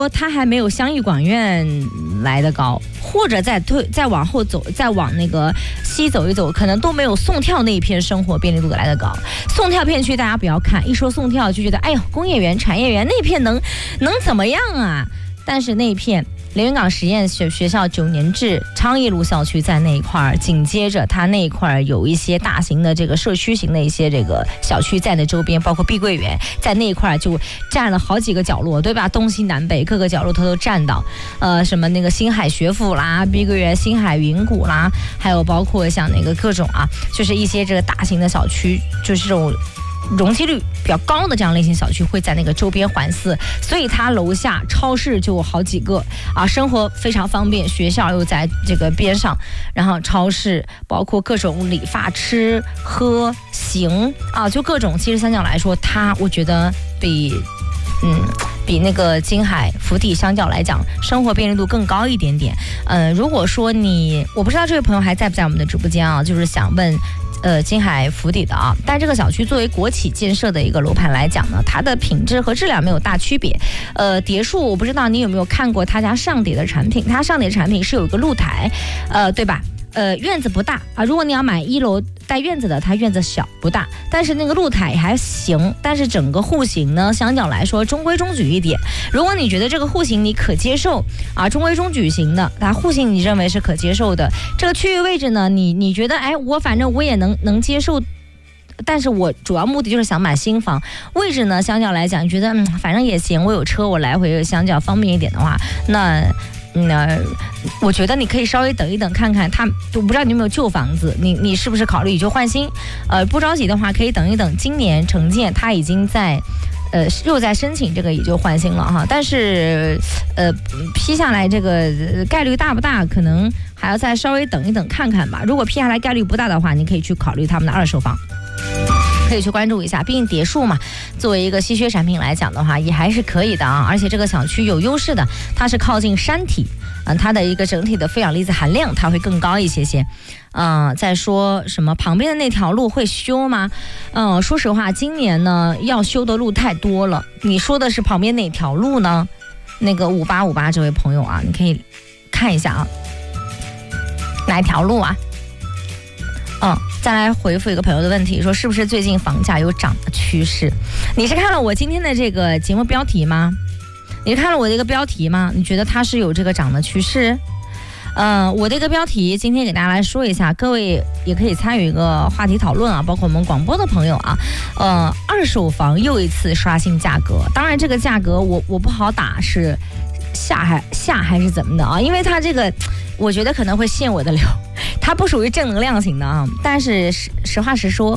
它还没有湘艺广院来的高，或者再往后走，再往那个西走一走，可能都没有宋跳那一片生活便利度来的高。宋跳片区大家不要看，一说宋跳就觉得哎呦工业园、产业园那片能怎么样啊？但是那一片连云港实验学校9年制昌业路校区在那一块儿，紧接着它那一块儿有一些大型的这个社区型的一些这个小区在那周边，包括碧桂园在那一块儿就占了好几个角落，对吧？东西南北各个角落它都占到，什么那个星海学府啦、碧桂园、星海云谷啦，还有包括像那个各种啊，就是一些这个大型的小区，就是这种容积率比较高的这样类型小区会在那个周边环伺，所以它楼下超市就有好几个啊，生活非常方便，学校又在这个边上，然后超市包括各种理发、吃喝行啊，就各种。其实三角来说，它我觉得比那个金海福地相较来讲，生活便利度更高一点点。如果说我不知道这位朋友还在不在我们的直播间啊，就是想问。金海福地的啊，但这个小区作为国企建设的一个楼盘来讲呢，它的品质和质量没有大区别。叠数我不知道你有没有看过他家上叠的产品，他上叠的产品是有一个露台，对吧？院子不大啊，如果你要买1楼带院子的，它院子小不大，但是那个露台还行，但是整个户型呢，相较来说中规中矩一点。如果你觉得这个户型你可接受啊，中规中矩型的，它户型你认为是可接受的，这个区域位置呢，你觉得哎，反正我也能接受。但是我主要目的就是想买新房，位置呢相较来讲，你觉得反正也行，我有车，我来回相较方便一点的话，那我觉得你可以稍微等一等看看，我不知道你有没有旧房子，你是不是考虑以旧换新？不着急的话可以等一等，今年承建它已经在又在申请这个以旧换新了哈，但是批下来这个概率大不大，可能还要再稍微等一等看看吧。如果批下来概率不大的话，你可以去考虑他们的2手房。可以去关注一下，毕竟叠数嘛，作为一个稀缺产品来讲的话，也还是可以的啊。而且这个小区有优势的，它是靠近山体，它的一个整体的负氧离子含量它会更高一些些。再说什么旁边的那条路会修吗？说实话，今年呢要修的路太多了。你说的是旁边哪条路呢？那个5858这位朋友啊，你可以看一下啊，哪一条路啊？再来回复一个朋友的问题，说是不是最近房价有涨的趋势？你是看了我今天的这个节目标题吗？你看了我这个标题吗？你觉得它是有这个涨的趋势？我这个标题今天给大家来说一下，各位也可以参与一个话题讨论啊，包括我们广播的朋友啊。2手房又一次刷新价格，当然这个价格我不好打是下还是怎么的啊？因为它这个我觉得可能会陷我的流，它不属于正能量型的啊。但是实话实说，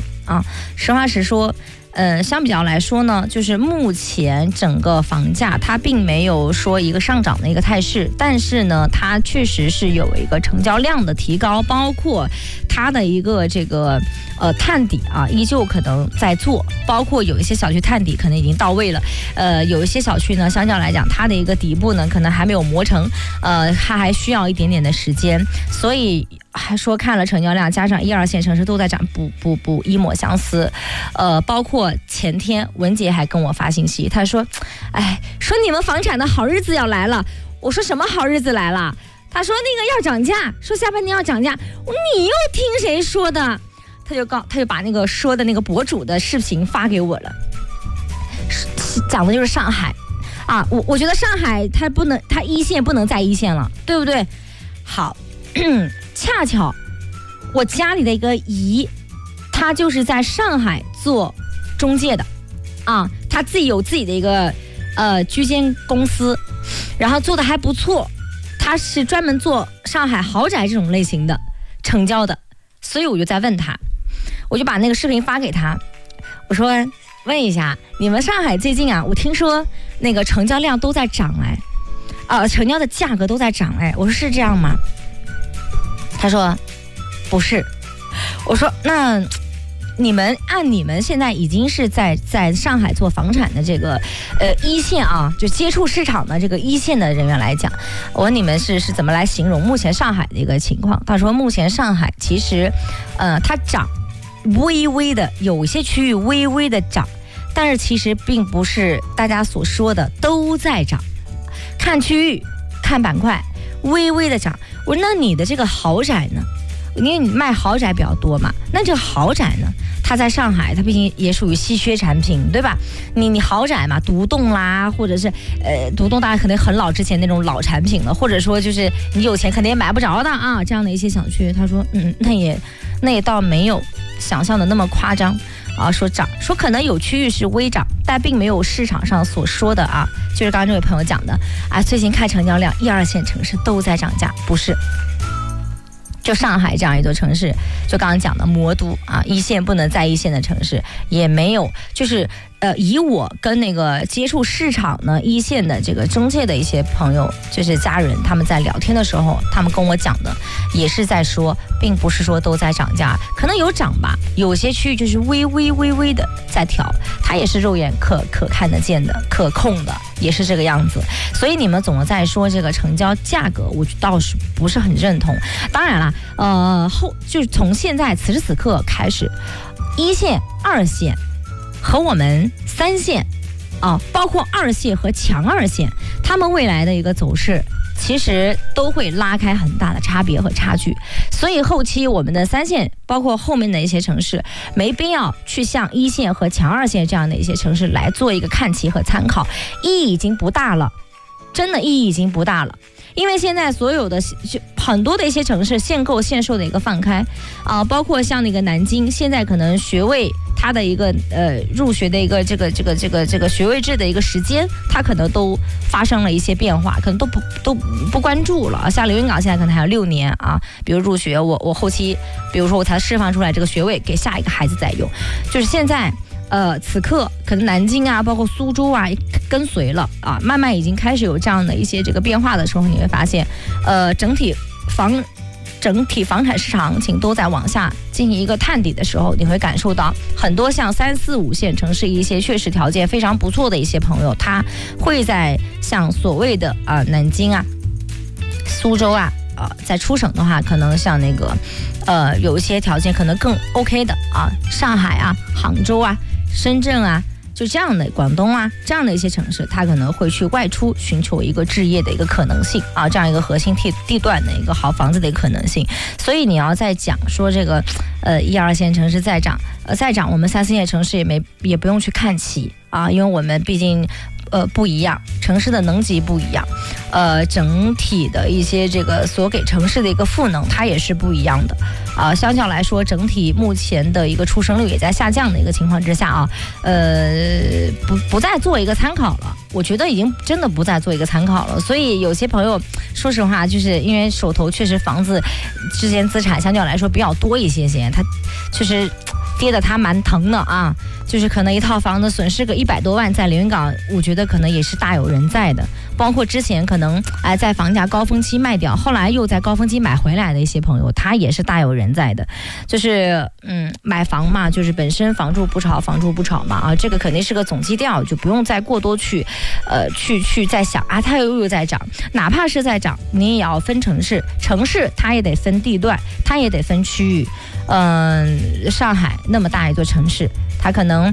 相比较来说呢，就是目前整个房价它并没有说一个上涨的一个态势，但是呢，它确实是有一个成交量的提高，包括它的一个这个探底啊，依旧可能在做，包括有一些小区探底可能已经到位了，有一些小区呢，相较来讲，它的一个底部呢，可能还没有磨成，它还需要一点点的时间，所以还说看了成交量，加上1、2线城市都在涨，不一抹相思，包括前天文杰还跟我发信息，他说，说你们房产的好日子要来了，我说什么好日子来了？他说那个要涨价，说下半年要涨价，你又听谁说的？他就把那个说的那个博主的视频发给我了，讲的就是上海啊，我觉得上海它一线不能再一线了，对不对？好，恰巧我家里的一个姨，她就是在上海做中介的啊，她自己有自己的一个居间公司，然后做的还不错，她是专门做上海豪宅这种类型的成交的，所以我就在问她，我就把那个视频发给她，我说问一下，你们上海最近啊，我听说那个成交量都在涨成交的价格都在涨我说是这样吗？他说不是。我说那你们现在已经是在上海做房产的这个一线啊，就接触市场的这个一线的人员来讲，我问你们是怎么来形容目前上海的一个情况？他说目前上海其实它涨微微的，有些区域微微的涨，但是其实并不是大家所说的都在涨。 看区域，看板块，微微的涨。我说那你的这个豪宅呢？因为你卖豪宅比较多嘛，那这个豪宅呢，它在上海，它毕竟也属于稀缺产品，对吧？你豪宅嘛，独栋啦，或者是独栋，大家可能很老之前那种老产品了，或者说就是你有钱肯定也买不着的啊，这样的一些小区，他说那也倒没有想象的那么夸张啊，说涨，说可能有区域是微涨，但并没有市场上所说的啊，就是刚刚这位朋友讲的啊，最近看成交量1、2线城市都在涨价，不是。就上海这样一座城市，就刚刚讲的魔都啊，1线不能在1线的城市也没有，就是以我跟那个接触市场呢1线的这个中介的一些朋友，就是家人，他们在聊天的时候，他们跟我讲的也是在说，并不是说都在涨价，可能有涨吧，有些区域就是微微的在调，它也是肉眼可看得见的，可控的，也是这个样子。所以你们总在说这个成交价格，我倒是不是很认同。当然啦，就是从现在此时此刻开始，1线、2线。和我们3线啊，包括2线和强2线，他们未来的一个走势，其实都会拉开很大的差别和差距。所以后期我们的3线，包括后面的一些城市，没必要去向1线和强2线这样的一些城市来做一个看齐和参考，意义已经不大了，真的意义已经不大了。因为现在所有的很多的一些城市限购限售的一个放开啊，包括像那个南京，现在可能学位它的一个入学的一个这个学位制的一个时间，它可能都发生了一些变化，可能都不关注了。像连云港现在可能还有6年啊，比如入学，我后期比如说我才释放出来这个学位给下一个孩子再用，就是现在。此刻可能南京啊，包括苏州啊，跟随了啊，慢慢已经开始有这样的一些这个变化的时候，你会发现，整体房产市场行情都在往下进行一个探底的时候，你会感受到很多像3、4、5线城市一些确实条件非常不错的一些朋友，他会在像所谓的南京啊、苏州啊。在出省的话，可能像那个，有一些条件可能更 OK 的啊，上海啊、杭州啊、深圳啊，就这样的广东啊这样的一些城市，它可能会去外出寻求一个置业的一个可能性啊，这样一个核心地段的一个好房子的一个可能性。所以你要再讲说这个1、2线城市再涨，我们3、4线城市也不用去看齐啊，因为我们毕竟。不一样，城市的能级不一样，整体的一些这个所给城市的一个赋能，它也是不一样的啊。相较来说，整体目前的一个出生率也在下降的一个情况之下啊，不再做一个参考了。我觉得已经真的不再做一个参考了。所以有些朋友，说实话，就是因为手头确实房子之间资产相对来说比较多一些，他确实。跌得他蛮疼的啊，就是可能一套房子损失个100多万，在连云港，我觉得可能也是大有人在的。包括之前可能在房价高峰期卖掉，后来又在高峰期买回来的一些朋友，他也是大有人在的。就是买房嘛，就是本身房住不炒嘛啊，这个肯定是个总基调，就不用再过多去再想啊，它又在涨，哪怕是在涨，你也要分城市它也得分地段，它也得分区域。上海那么大一座城市，它可能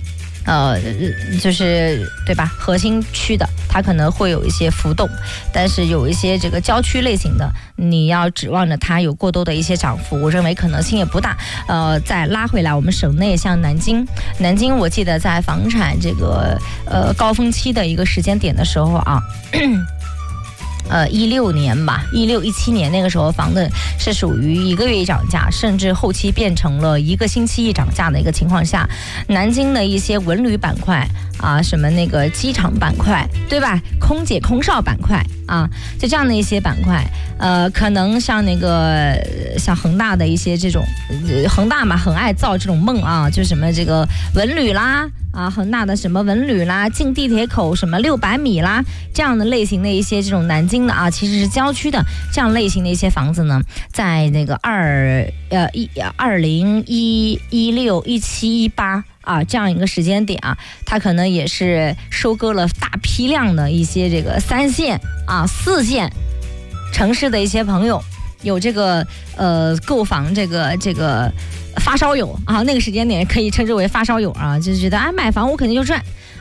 就是对吧？核心区的它可能会有一些浮动，但是有一些这个郊区类型的，你要指望着它有过多的一些涨幅，我认为可能性也不大。再拉回来，我们省内像南京，我记得在房产这个高峰期的一个时间点的时候啊。16年吧，16、17年那个时候，房子是属于1个月一涨价，甚至后期变成了1个星期一涨价的一个情况下，南京的一些文旅板块啊，什么那个机场板块，对吧？空姐、空少板块啊，就这样的一些板块，可能像那个像恒大的一些这种，恒大嘛，很爱造这种梦啊，就什么这个文旅啦。啊，恒大的什么文旅啦，进地铁口什么600米啦，这样的类型的一些这种南京的啊，其实是郊区的这样类型的一些房子呢，在那个2016、17、18啊这样一个时间点啊，它可能也是收割了大批量的一些这个3线啊、4线城市的一些朋友，有这个购房这个。发烧友啊，那个时间点可以称之为发烧友啊，就是觉得买房我肯定就赚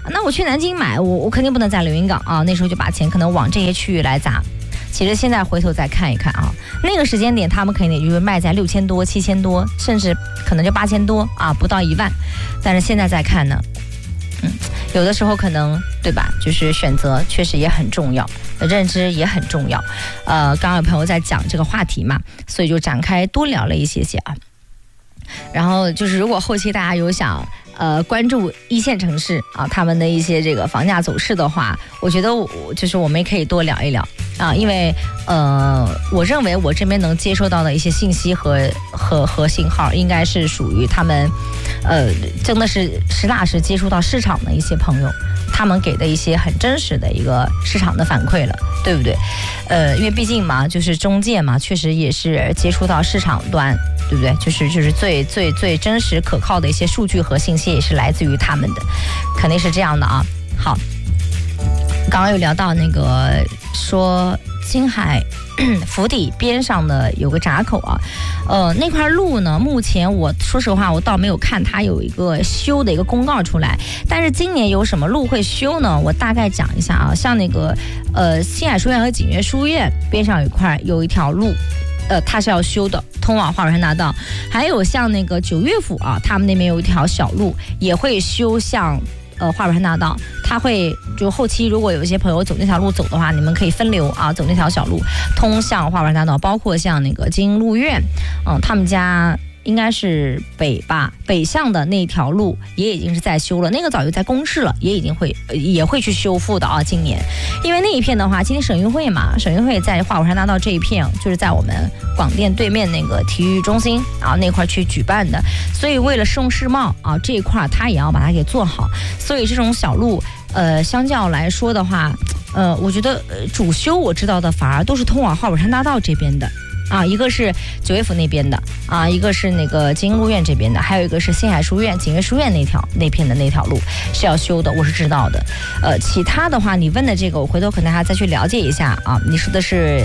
那我去南京买，我肯定不能在连云港啊，那时候就把钱可能往这些区域来砸。其实现在回头再看一看啊，那个时间点他们肯定也就是卖在6000多、7000多，甚至可能就8000多啊，不到1万。但是现在再看呢，有的时候可能对吧，就是选择确实也很重要，认知也很重要。刚刚有朋友在讲这个话题嘛，所以就展开多聊了一些啊。然后就是如果后期大家有想关注一线城市啊他们的一些这个房价走势的话，我觉得就是我们也可以多聊一聊啊，因为我认为我这边能接收到的一些信息和信号，应该是属于他们真的是实打实接触到市场的一些朋友，他们给的一些很真实的一个市场的反馈了，对不对？因为毕竟嘛，就是中介嘛，确实也是接触到市场端，对不对？就是最真实可靠的一些数据和信息也是来自于他们的，肯定是这样的啊。好，刚刚有聊到那个说金海府邸边上的有个闸口啊，那块路呢，目前我说实话我倒没有看它有一个修的一个公告出来，但是今年有什么路会修呢？我大概讲一下啊，像那个新海书院和景悦书院边上有一条路。它是要修的，通往华北山大道。还有像那个九岳府啊，他们那边有一条小路也会修向华北山大道。它会就后期如果有一些朋友走那条路走的话，你们可以分流啊，走那条小路通向华北山大道。包括像那个金鹰路苑，他们家应该是北向的那条路也已经是在修了，那个早就在公示了，也会去修复的啊。今年，因为那一片的话，今天省运会嘛，省运会在华北山大道这一片，就是在我们广电对面那个体育中心啊那块去举办的，所以为了市容市貌啊这一块，它也要把它给做好。所以这种小路，相较来说的话，我觉得主修我知道的反而都是通往华北山大道这边的。啊，一个是九岳府那边的啊，一个是那个金鹰路苑这边的，还有一个是新海书院、景悦书院那片的那条路是要修的，我是知道的。其他的话，你问的这个，我回头可能还要再去了解一下啊。你说的是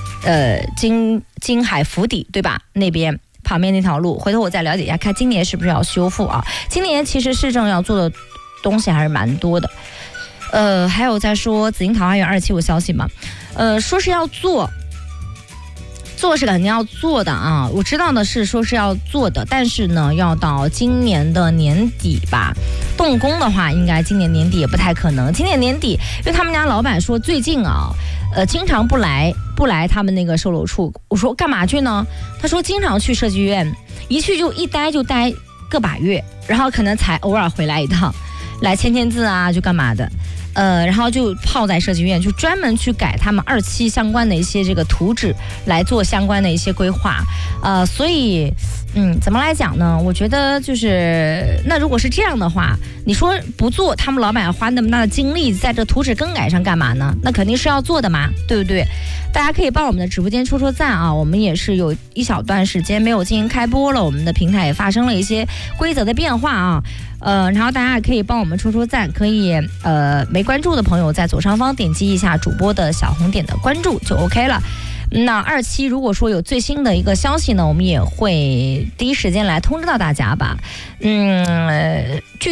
金海府邸对吧？那边旁边那条路，回头我再了解一下，看今年是不是要修复啊？今年其实市政要做的东西还是蛮多的。还有在说紫金桃花源2期有消息吗？说是要做是肯定要做的啊，我知道的是说是要做的，但是呢，要到今年的年底吧。动工的话，应该今年年底也不太可能。今年年底，因为他们家老板说最近啊，经常不来他们那个售楼处。我说干嘛去呢？他说经常去设计院，一去就待个把月，然后可能才偶尔回来一趟，来签字啊，就干嘛的。然后就泡在设计院，就专门去改他们2期相关的一些这个图纸，来做相关的一些规划。所以，怎么来讲呢？我觉得就是，那如果是这样的话，你说不做，他们老板要花那么大的精力在这图纸更改上干嘛呢？那肯定是要做的嘛，对不对？大家可以帮我们的直播间戳赞啊！我们也是有一小段时间没有进行开播了，我们的平台也发生了一些规则的变化啊。然后大家也可以帮我们戳赞，可以没关注的朋友在左上方点击一下主播的小红点的关注就 OK 了。那2期如果说有最新的一个消息呢，我们也会第一时间来通知到大家吧。据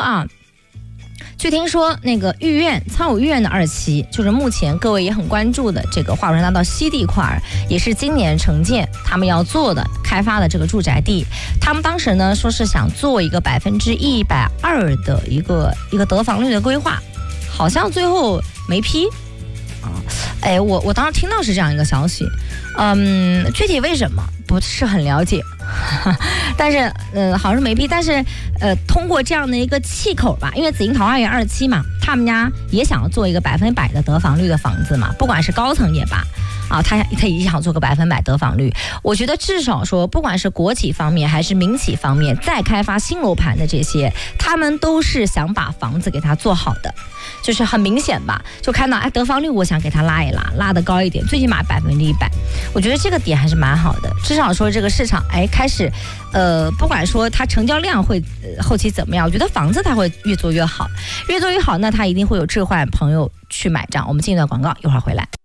听说那个苍梧御苑的2期，就是目前各位也很关注的这个华北山大道西地块，也是今年城建他们要做的开发的这个住宅地。他们当时呢说是想做一个120%的一个得房率的规划，好像最后没批啊。我当时听到是这样一个消息，具体为什么不是很了解。但是好像是没批，但是通过这样的一个气口吧，因为紫金桃花源2期嘛，他们家也想要做一个100%的得房率的房子嘛，不管是高层也罢啊，他也想做个100%得房率。我觉得至少说，不管是国企方面还是民企方面，再开发新楼盘的这些，他们都是想把房子给它做好的，就是很明显吧，就看到得房率我想给它拉一拉得高一点，最起码100%，我觉得这个点还是蛮好的。至少说这个市场开始不管说它成交量会后期怎么样，我觉得房子它会越做越好，那它一定会有置换朋友去买账。我们进一段广告，一会儿回来。